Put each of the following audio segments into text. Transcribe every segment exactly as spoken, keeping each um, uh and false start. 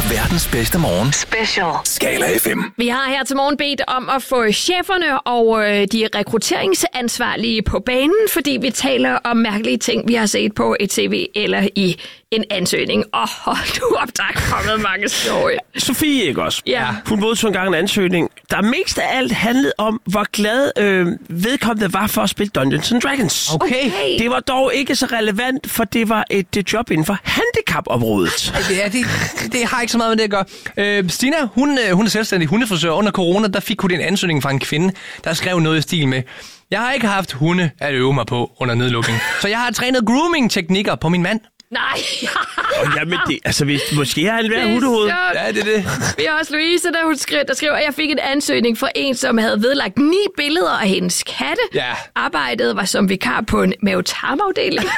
Verdens bedste morgen. Special. Skala F M. Vi har her til morgen bedt om at få cheferne og øh, de rekrutteringsansvarlige på banen, fordi vi taler om mærkelige ting, vi har set på et C V eller i en ansøgning. Åh, oh, hold nu op, der er kommet mange sjove. Sofie, ikke også? Ja. Hun modtog engang en ansøgning, der mest af alt handlede om, hvor glad øh, vedkommende var for at spille Dungeons and Dragons. Okay. Okay. Det var dog ikke så relevant, for det var et, et job inden for handicapområdet. Ja, det, det har ikke så meget med det at gøre. Øh, Stina, hun, hun er selvstændig hundefrisør. Under corona, der fik hun en ansøgning fra en kvinde, der skrev noget i stil med: jeg har ikke haft hunde at øve mig på under nedlukning, så jeg har trænet grooming-teknikker på min mand. Nej. Og jamen, det, altså, hvis, måske har han været hundehoved. Ja, det er det. Vi har også Louise, der, hun skrev, der skrev, at jeg fik en ansøgning fra en, som havde vedlagt ni billeder af hendes katte. Ja. Arbejdet var som vikar på en mavetarmafdeling.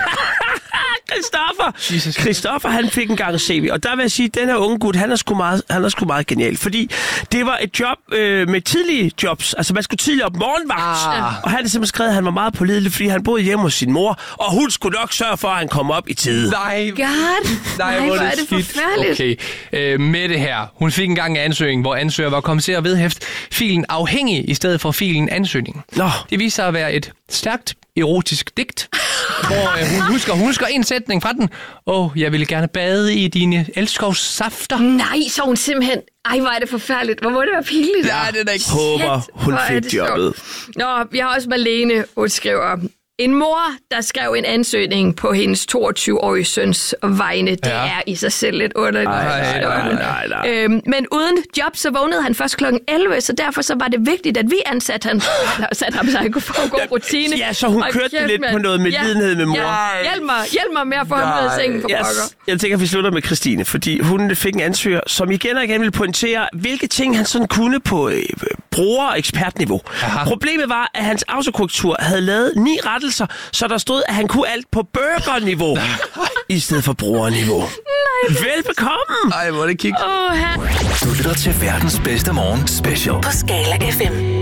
Christoffer! Christoffer, han fik en gang C V, og der vil jeg sige, at den her unge gut, han er sgu meget, han er sgu meget genial, fordi det var et job øh, med tidlige jobs, altså man skulle tidligere op morgenvagt, ah. og han havde simpelthen skrevet, at han var meget pålidelig, fordi han boede hjemme hos sin mor, og hun skulle nok sørge for, at han kom op i tide. Nej, God. Nej, hvor er det forfærdeligt. Okay, øh, med det her. Hun fik engang en ansøgning, hvor ansøger var kommet til at vedhæfte filen afhængig i stedet for filen ansøgning. Nå. Det viser sig at være et stærkt erotisk digt, hvor øh, hun, husker, hun husker en sætning fra den. Åh, oh, jeg ville gerne bade i dine elskovssafter. Nej, så hun simpelthen... Ej, hvor er det forfærdeligt. Hvor må det være pinligt? Ja, det er da ikke. Håber, hun Hvor er fik det jobbet. sjovt. Nå, vi har også Marlene, hun skriver... En mor, der skrev en ansøgning på hendes toogtyve-årige søns vegne. Det Ja. er i sig selv lidt underligt. Nej, nej, nej, nej. Øhm, men uden job, så vågnede han først klokken elleve, så derfor så var det vigtigt, at vi ansatte han, satte ham, så han kunne få en god rutine. Ja, så hun Og kørte kæft, lidt mand. på noget med Ja, lidenhed med mor. Ja, hjælp mig, hjælp mig med at få ham ud af sengen for Jeg, pokker. jeg tænker, at vi slutter med Christine, fordi hun fik en ansøger, som igen og igen ville pointere, hvilke ting han sådan kunne på øh, bruger- og ekspertniveau. Aha. Problemet var, at hans autokorrektur havde lavet ni rettelser, så der stod, at han kunne alt på burgerniveau, i stedet for brugerniveau. Nej. Velbekomme! Ej, hvor er det kig. Åh, her. Du lytter til verdens bedste morgen. Special. På Skala F M.